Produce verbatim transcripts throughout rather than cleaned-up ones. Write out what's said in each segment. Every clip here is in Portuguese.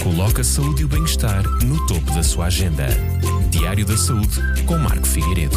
Coloca a saúde e o bem-estar no topo da sua agenda. Diário da Saúde, com Marco Figueiredo.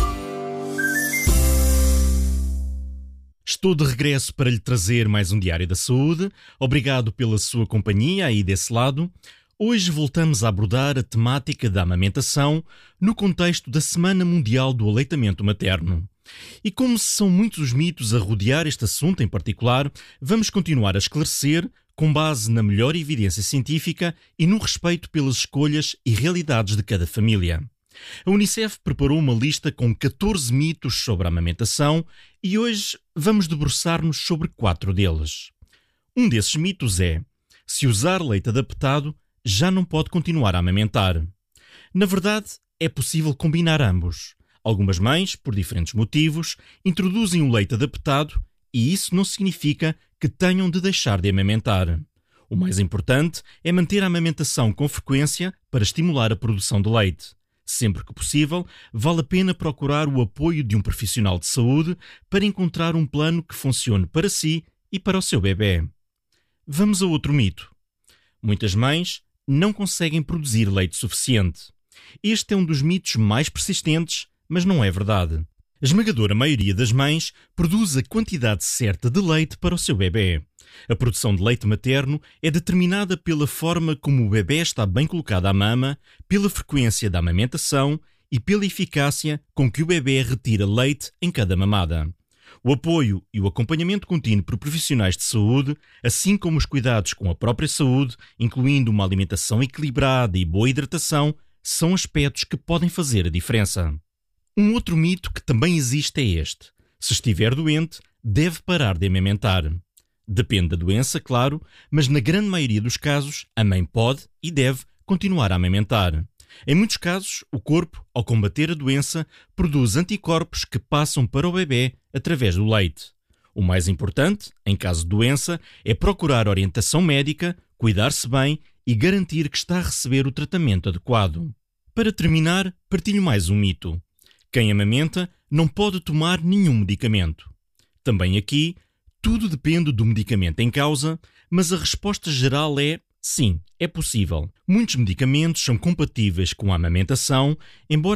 Estou de regresso para lhe trazer mais um Diário da Saúde. Obrigado pela sua companhia aí desse lado. Hoje voltamos a abordar a temática da amamentação no contexto da Semana Mundial do Aleitamento Materno. E como são muitos os mitos a rodear este assunto em particular, vamos continuar a esclarecer com base na melhor evidência científica e no respeito pelas escolhas e realidades de cada família. A Unicef preparou uma lista com catorze mitos sobre a amamentação e hoje vamos debruçar-nos sobre quatro deles. Um desses mitos é: se usar leite adaptado, já não pode continuar a amamentar. Na verdade, é possível combinar ambos. Algumas mães, por diferentes motivos, introduzem o leite adaptado e isso não significa que tenham de deixar de amamentar. O mais importante é manter a amamentação com frequência para estimular a produção de leite. Sempre que possível, vale a pena procurar o apoio de um profissional de saúde para encontrar um plano que funcione para si e para o seu bebê. Vamos a outro mito. Muitas mães não conseguem produzir leite suficiente. Este é um dos mitos mais persistentes, mas não é verdade. A esmagadora maioria das mães produz a quantidade certa de leite para o seu bebê. A produção de leite materno é determinada pela forma como o bebê está bem colocado à mama, pela frequência da amamentação e pela eficácia com que o bebê retira leite em cada mamada. O apoio e o acompanhamento contínuo por profissionais de saúde, assim como os cuidados com a própria saúde, incluindo uma alimentação equilibrada e boa hidratação, são aspectos que podem fazer a diferença. Um outro mito que também existe é este: se estiver doente, deve parar de amamentar. Depende da doença, claro, mas na grande maioria dos casos, a mãe pode e deve continuar a amamentar. Em muitos casos, o corpo, ao combater a doença, produz anticorpos que passam para o bebê através do leite. O mais importante, em caso de doença, é procurar orientação médica, cuidar-se bem e garantir que está a receber o tratamento adequado. Para terminar, partilho mais um mito. Quem amamenta não pode tomar nenhum medicamento. Também aqui, tudo depende do medicamento em causa, mas a resposta geral é sim, é possível. Muitos medicamentos são compatíveis com a amamentação, embora